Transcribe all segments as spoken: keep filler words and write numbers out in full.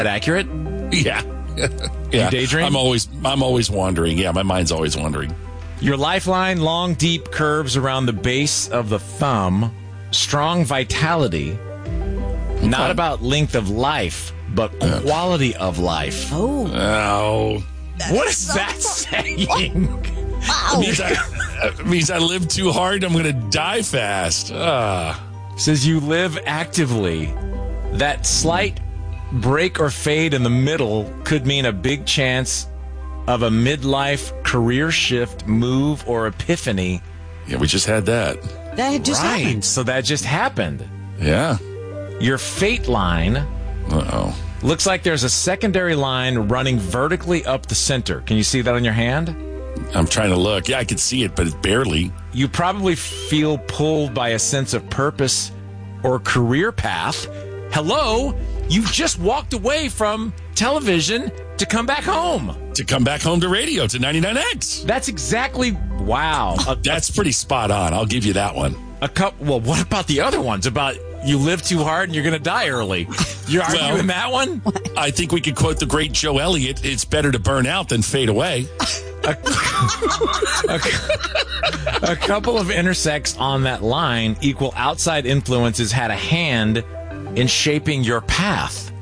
that accurate? Yeah. yeah. You daydream? I'm always, I'm always wandering. Yeah, my mind's always wandering. Your lifeline, long, deep curves around the base of the thumb. Strong vitality. Okay. Not about length of life, but quality of life. Oh. Oh. What is that saying? Wow. It means I, it means I live too hard. I'm going to die fast. Ah. Says you live actively. That slight break or fade in the middle could mean a big chance of a midlife career shift, move, or epiphany. Yeah, we just had that. That just right. happened. So that just happened. Yeah. Your fate line Uh-oh. looks like there's a secondary line running vertically up the center. Can you see that on your hand? I'm trying to look. Yeah, I can see it, but it's barely. You probably feel pulled by a sense of purpose or career path. Hello, you've just walked away from television to come back home. To come back home to radio, to ninety-nine X. That's exactly, wow. A, That's pretty spot on. I'll give you that one. a couple. Well, what about the other ones? About you live too hard and you're going to die early. You're Well, arguing that one? I think we could quote the great Joe Elliott, it's better to burn out than fade away. A, a, a couple of intersects on that line equal outside influences had a hand in shaping your path.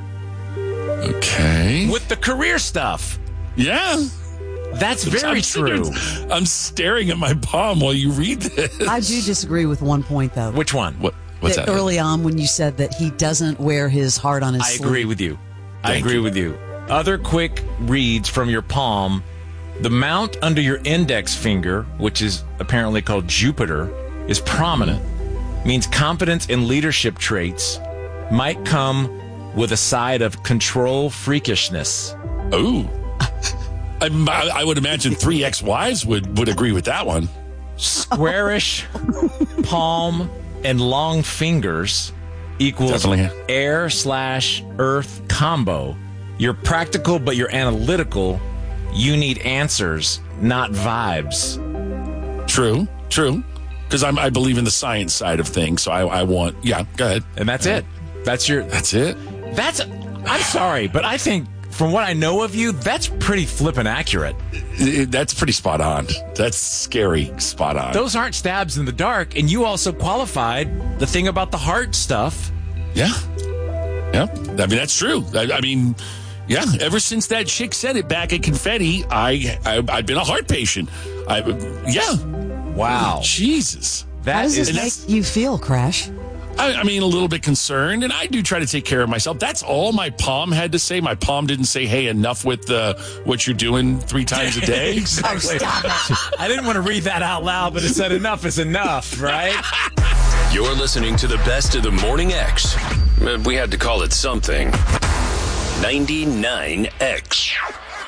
Okay. With the career stuff. Yeah. That's very I'm true. sitting- I'm staring at my palm while you read this. I do disagree with one point, though. Which one? What? What's that that? early on when you said that he doesn't wear his heart on his I sleeve. agree with you. I Thank agree you. with you. Other quick reads from your palm. The mount under your index finger, which is apparently called Jupiter, is prominent. Means confidence in leadership traits might come with a side of control freakishness. Oh. I, I would imagine three ex-wives would, would agree with that one. Squarish palm and long fingers equals Definitely. air slash earth combo. You're practical, but you're analytical. You need answers, not vibes. True, true. Because I'm I believe in the science side of things, so I, I want, yeah, go ahead. And that's it. That's your, That's it? that's, I'm sorry, but I think from what I know of you, that's pretty flippin' accurate. It- That's pretty spot on. That's scary spot on. Those aren't stabs in the dark, and you also qualified the thing about the heart stuff. Yeah. Yeah. I mean, that's true. I, I mean, yeah, ever since that chick said it back at Confetti, I, I, I've been a heart patient. I, yeah. Wow. Jesus. How That does is, this make you feel, Crash? I, I mean, a little bit concerned, and I do try to take care of myself. That's all my palm had to say. My palm didn't say, hey, enough with uh, what you're doing three times a day. exactly. I didn't want to read that out loud, but it said enough is enough, right? You're listening to the best of the Morning X. Uh, We had to call it something. ninety-nine X.